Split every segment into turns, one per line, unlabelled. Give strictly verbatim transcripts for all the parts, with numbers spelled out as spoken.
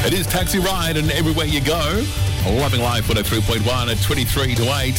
It is Taxi Ride, and everywhere you go, Loving Life one oh three point one at twenty-three to eight.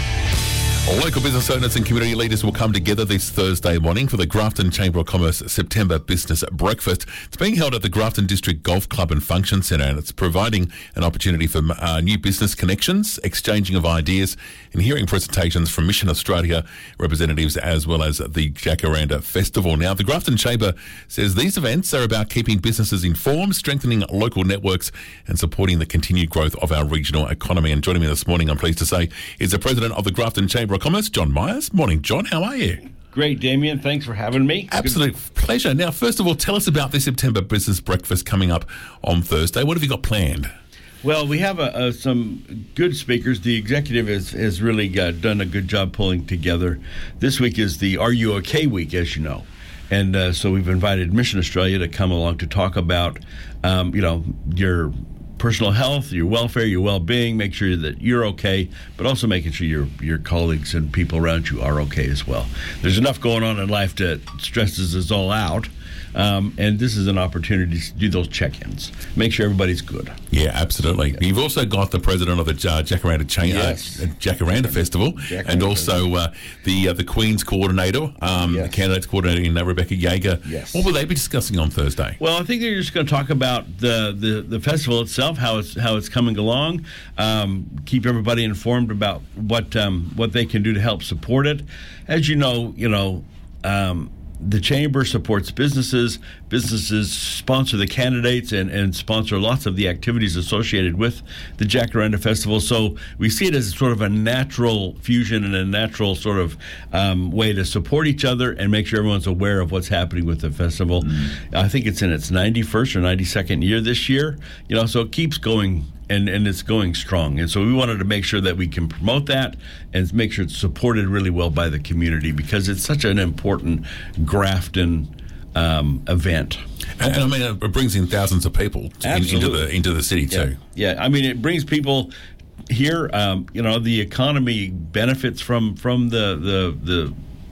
Local business owners and community leaders will come together this Thursday morning for the Grafton Chamber of Commerce September Business Breakfast. It's being held at the Grafton District Golf Club and Function Centre, and it's providing an opportunity for uh, new business connections, exchanging of ideas, and hearing presentations from Mission Australia representatives as well as the Jacaranda Festival. Now, the Grafton Chamber says these events are about keeping businesses informed, strengthening local networks, and supporting the continued growth of our regional economy. And joining me this morning, I'm pleased to say, is the President of the Grafton Chamber of Commerce, John Myers. Morning, John. How are you?
Great, Damien. Thanks for having me.
Absolute Good. pleasure. Now, first of all, tell us about the September Business Breakfast coming up on Thursday. What have you got planned?
Well, we have a, a, some good speakers. The executive has, has really uh, done a good job pulling together. This week is the Are You OK Week, as you know. And uh, so we've invited Mission Australia to come along to talk about, um, you know, your personal health, your welfare, your well-being, make sure that you're okay, but also making sure your your colleagues and people around you are okay as well. There's enough going on in life that stresses us all out, um, and this is an opportunity to do those check-ins, make sure everybody's good.
Yeah, absolutely. Yeah. You've also got the president of the uh, Jacaranda Chain,
yes.
uh, Jacaranda Festival, Jacaranda and also uh, the uh, the Queen's coordinator, um, yes. the candidates coordinator, in, uh, Rebecca Yeager.
Yes.
What will they be discussing on Thursday?
Well, I think they're just going to talk about the, the, the festival itself, how it's how it's coming along, um, keep everybody informed about what um, what they can do to help support it. As you know, you know. Um, The Chamber supports businesses. Businesses sponsor the candidates and, and sponsor lots of the activities associated with the Jacaranda Festival. So we see it as sort of a natural fusion and a natural sort of um, way to support each other and make sure everyone's aware of what's happening with the festival. Mm. I think it's in its ninety-first or ninety-second year this year. You know, so it keeps going. And, and it's going strong. And so we wanted to make sure that we can promote that and make sure it's supported really well by the community because it's such an important Grafton um, event.
And, and I mean, it brings in thousands of people in, into the into the city
yeah.
too.
Yeah, I mean, it brings people here. Um, you know, the economy benefits from from the the the.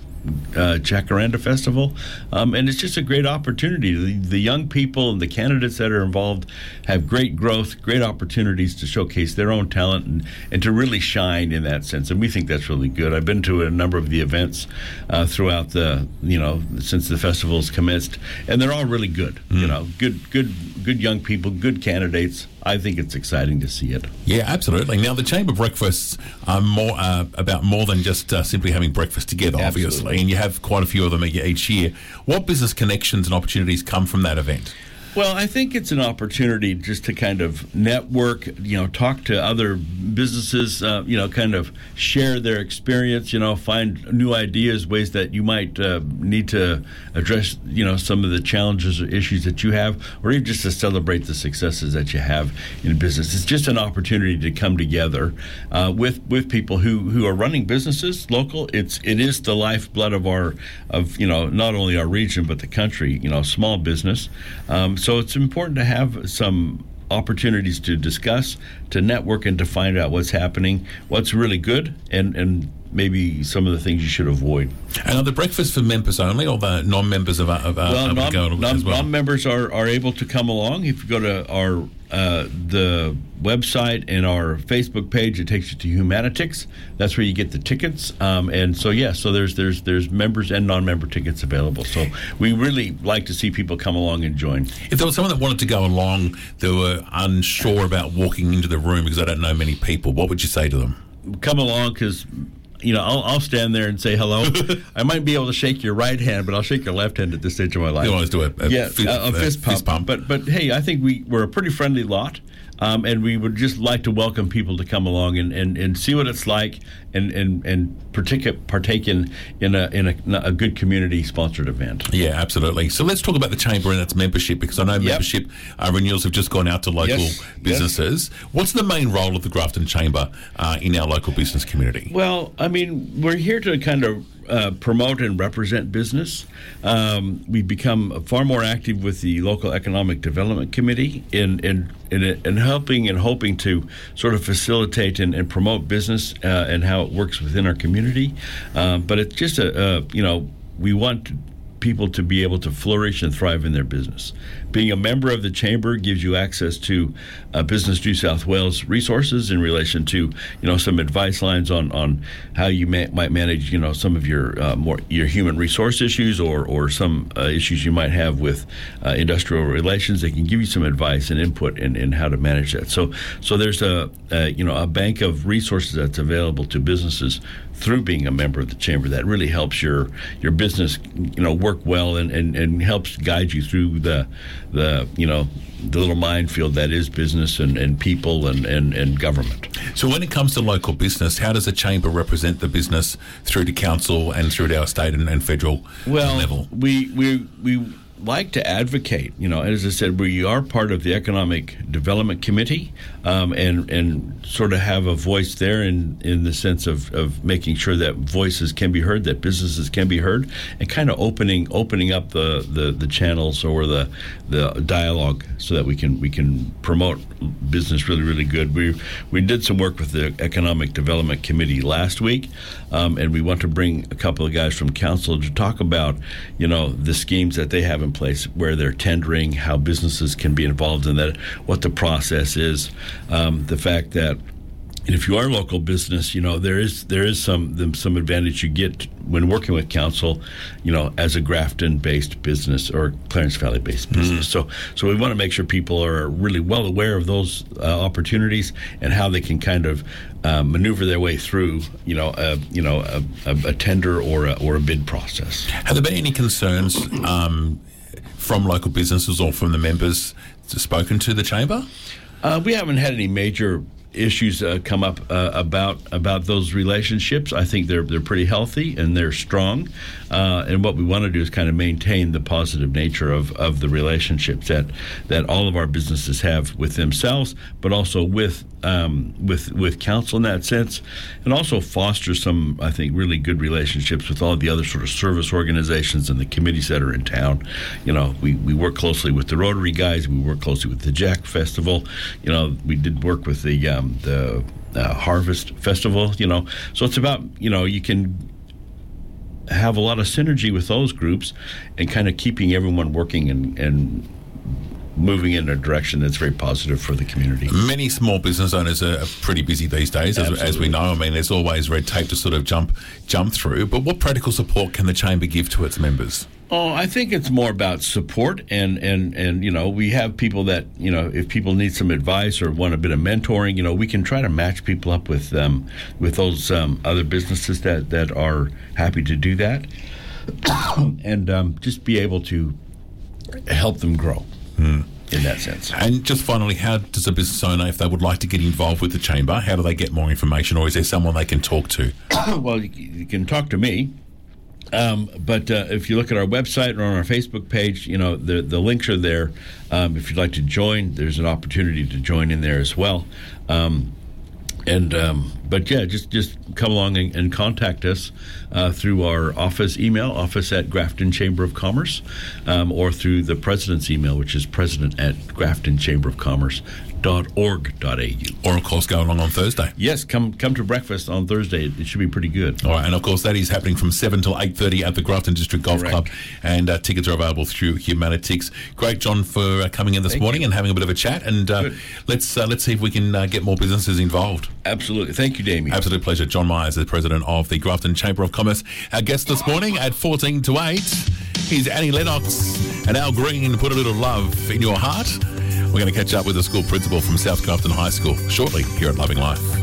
Uh, Jacaranda Festival, um, and it's just a great opportunity. The, the young people and the candidates that are involved have great growth, great opportunities to showcase their own talent and, and to really shine in that sense. And we think that's really good. I've been to a number of the events uh, throughout the, you know, since the festival's commenced, and they're all really good. Mm. You know, good, good, good young people, good candidates. I think it's exciting to see it.
Yeah, absolutely. Now, the Chamber breakfasts are more uh, about more than just uh, simply having breakfast together,
Absolutely.
obviously, and you have quite a few of them each year. What business connections and opportunities come from that event?
Well, I think it's an opportunity just to kind of network, you know, talk to other businesses, uh, you know, kind of share their experience, you know, find new ideas, ways that you might uh, need to address, you know, some of the challenges or issues that you have, or even just to celebrate the successes that you have in business. It's just an opportunity to come together uh, with with people who, who are running businesses local. It's it is the lifeblood of our of you know not only our region but the country. You know, small business. Um, So it's important to have some opportunities to discuss, to network, and to find out what's happening, what's really good, and, and maybe some of the things you should avoid.
And are the breakfasts for members only, or the non-members of, of,
well,
of
non,
go
non,
as well?
Non-members are, are able to come along. If you go to our uh, the website and our Facebook page, it takes you to Humanitix. That's where you get the tickets. Um, and so, yeah, so there's there's there's members and non-member tickets available. So we really like to see people come along and join.
If there was someone that wanted to go along, they were unsure about walking into the room because they don't know many people, what would you say to them?
Come along because... You know, I'll, I'll stand there and say hello. I might be able to shake your right hand, but I'll shake your left hand at this stage of my life.
You always do a, a,
yeah,
fist,
a, a fist, pump.
fist pump.
But, but hey, I think we, we're a pretty friendly lot, um, and we would just like to welcome people to come along and, and, and see what it's like and and, and partake, partake in, in, a, in a, a good community-sponsored event.
Yeah, absolutely. So let's talk about the Chamber and its membership, because I know
yep.
membership uh, renewals have just gone out to local
yes.
businesses.
Yes.
What's the main role of the Grafton Chamber uh, in our local business community?
Well, I mean, we're here to kind of uh, promote and represent business. Um, we become far more active with the local economic development committee in in in, in helping and hoping to sort of facilitate and, and promote business uh, and how it works within our community. Uh, but it's just a, a you know we want to, people to be able to flourish and thrive in their business. Being a member of the Chamber gives you access to uh, Business New South Wales resources in relation to, you know, some advice lines on, on how you may, might manage, you know, some of your uh, more your human resource issues or or some uh, issues you might have with uh, industrial relations. They can give you some advice and input in, in how to manage that. So so there's a, a you know a bank of resources that's available to businesses through being a member of the Chamber that really helps your your business, you know, work well and, and, and helps guide you through the the you know the little minefield that is business and, and people and, and, and government.
So when it comes to local business, how does the Chamber represent the business through to council and through to our state and, and federal
well,
level?
we we we like to advocate. You know, as I said, we are part of the Economic Development Committee, um, and and sort of have a voice there in, in the sense of, of making sure that voices can be heard, that businesses can be heard, and kind of opening opening up the, the, the channels or the the dialogue so that we can we can promote business really really good. We we did some work with the Economic Development Committee last week, um, and we want to bring a couple of guys from council to talk about, you know, the schemes that they have in place where they're tendering, how businesses can be involved in that, what the process is, um, the fact that and if you are a local business, you know, there is there is some some advantage you get when working with council, you know, as a Grafton-based business or Clarence Valley-based business. Mm-hmm. So so we want to make sure people are really well aware of those uh, opportunities and how they can kind of uh, maneuver their way through, you know, a, you know, a, a, a tender or a, or a bid process.
Have there been any concerns um, from local businesses or from the members spoken to the Chamber?
Uh, we haven't had any major issues uh, come up uh, about about those relationships. I think they're they're pretty healthy and they're strong. Uh, and what we want to do is kind of maintain the positive nature of, of the relationships that that all of our businesses have with themselves, but also with um, with with council in that sense, and also foster some, I think, really good relationships with all the other sort of service organizations and the committees that are in town. You know, we, we work closely with the Rotary guys. We work closely with the Jack Festival. You know, we did work with the um, the uh, Harvest Festival, you know. So it's about, you know, you can have a lot of synergy with those groups and kind of keeping everyone working and, and moving in a direction that's very positive for the community.
Many small business owners are pretty busy these days, as, as we know. I mean, there's always red tape to sort of jump jump through. But what practical support can the Chamber give to its members?
Oh, I think it's more about support, and, and, and, you know, we have people that, you know, if people need some advice or want a bit of mentoring, you know, we can try to match people up with um, with those um, other businesses that, that are happy to do that, and um, just be able to help them grow. Mm. In that sense.
And just finally, how does a business owner, if they would like to get involved with the Chamber, how do they get more information, or is there someone they can talk to?
Well, you, you can talk to me. Um, but uh, if you look at our website or on our Facebook page, you know, the the links are there. Um, if you'd like to join, there's an opportunity to join in there as well. Um, and um, but yeah, just just come along and, and contact us uh, through our office email, office at Grafton Chamber of Commerce, um, or through the president's email, which is president at Grafton Chamber of Commerce. Dot org dot a u.
Or of course go along on Thursday.
Yes, come come to breakfast on Thursday. It, it should be pretty good.
All right, and of course that is happening from seven till eight thirty at the Grafton District Golf
Correct.
Club, and uh, tickets are available through Humanitix. Great, John, for uh, coming in this
Thank
morning
you.
and having a bit of a chat, and uh, let's uh, let's see if we can uh, get more businesses involved.
Absolutely. Thank you, Damien.
Absolute pleasure. John Myers, the president of the Grafton Chamber of Commerce. Our guest this morning at fourteen to eight, he's Annie Lennox and Al Green. Put a little love in your heart. We're going to catch up with the school principal from South Grafton High School shortly here at Loving Life.